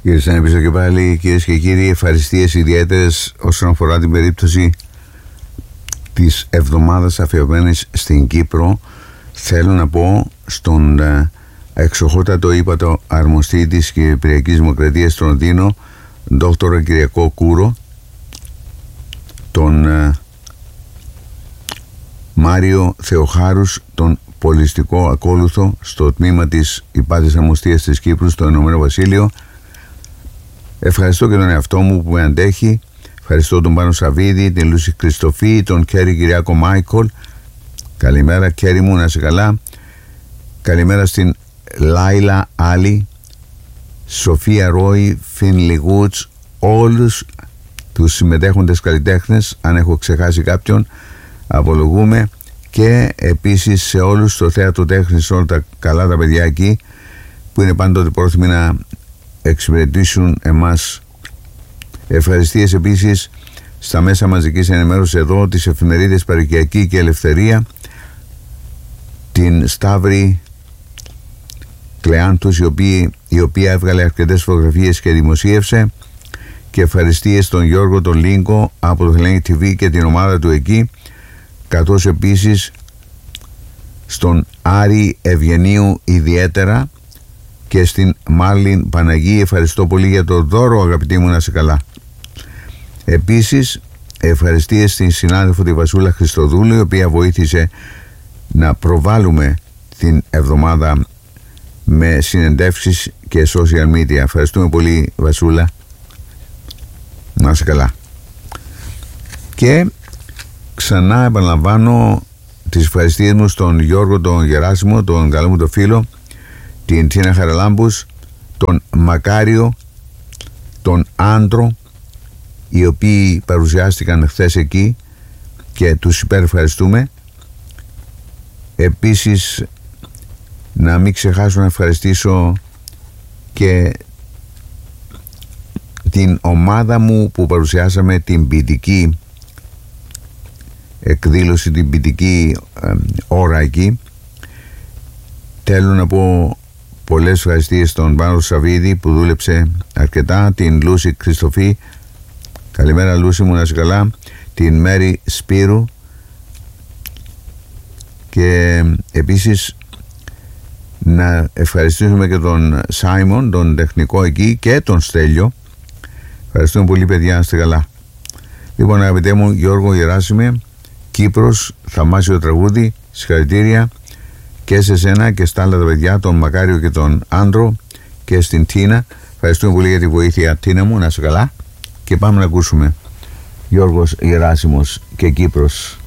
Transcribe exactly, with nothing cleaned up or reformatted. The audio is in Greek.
Ήρθαν πίσω και πάλι, κυρίες και κύριοι, ευχαριστίες ιδιαίτερες όσον αφορά την περίπτωση της εβδομάδας αφιερωμένης στην Κύπρο. Θέλω να πω στον εξοχότατο ύπατο αρμοστή της Κυπριακής Δημοκρατίας στο Λονδίνο, Δόκτωρο Κυριακό Κούρο, τον Μάριο Θεοχάρους, τον πολιστικό ακόλουθο στο τμήμα της υπάτης αρμοστίας της Κύπρου στο Ηνωμένο Βασίλειο. Ευχαριστώ και τον εαυτό μου που με αντέχει. Ευχαριστώ τον Πάνο Σαββίδη, την Λούση Χριστοφή, τον Κέρι Κυριάκο Μάικολ. Καλημέρα Κέρι μου, να είσαι καλά. Καλημέρα στην Λάιλα Άλλη, Σοφία Ρόι, Φίνλι Γουτς, όλους τους συμμετέχοντες καλλιτέχνες. Αν έχω ξεχάσει κάποιον, απολογούμε. Και επίσης σε όλους στο θέατρο τέχνης, όλα τα καλά τα παιδιά εκεί που είναι πάντοτε πρόθυμοι να εξυπηρετήσουν εμάς. Ευχαριστίες επίσης στα μέσα μαζικής ενημέρωσης εδώ, τις εφημερίδες Παροικιακή και Ελευθερία, την Σταύρη Κλεάντους, η οποία, η οποία έβγαλε αρκετές φωτογραφίες και δημοσίευσε, και ευχαριστίες στον Γιώργο τον Λίγκο από το Hellenic τι βι και την ομάδα του εκεί, καθώς επίσης στον Άρη Ευγενίου ιδιαίτερα και στην Μάρλιν Παναγή. Ευχαριστώ πολύ για το δώρο, αγαπητοί μου, να είσαι καλά. Επίσης ευχαριστίες στην συνάδελφο τη Βασούλα Χριστοδούλου, η οποία βοήθησε να προβάλλουμε την εβδομάδα με συνεντεύξεις και social media. Ευχαριστούμε πολύ, Βασούλα, να είσαι καλά. Και ξανά επαναλαμβάνω τις ευχαριστίες μου στον Γιώργο τον Γεράσιμο, τον καλό μου το φίλο, την Τίνα Χαραλάμπους, τον Μακάριο, τον Άντρο, οι οποίοι παρουσιάστηκαν χθες εκεί και τους υπερευχαριστούμε. Επίσης να μην ξεχάσω να ευχαριστήσω και την ομάδα μου που παρουσιάσαμε την ποιητική εκδήλωση, την ποιητική ε, ώρα εκεί. Θέλω να πω πολλές ευχαριστίες στον Πάνο Σαββίδη που δούλεψε αρκετά, την Λούση Χριστοφή, καλημέρα Λούση μου, να είσαι καλά, την Μέρη Σπύρου, και επίσης να ευχαριστήσουμε και τον Σάιμον, τον τεχνικό εκεί, και τον Στέλιο. Ευχαριστούμε πολύ, παιδιά, να είστε καλά. Λοιπόν, αγαπητέ μου Γιώργο Γεράσιμε, Κύπρος, θαυμάσιο τραγούδι, συγχαρητήρια και σε σένα και στα άλλα τα παιδιά, τον Μακάριο και τον Άντρο, και στην Τίνα. Ευχαριστούμε πολύ για τη βοήθεια, Τίνα μου, να είσαι καλά. Και πάμε να ακούσουμε Γιώργος Γεράσιμος και Κύπρος.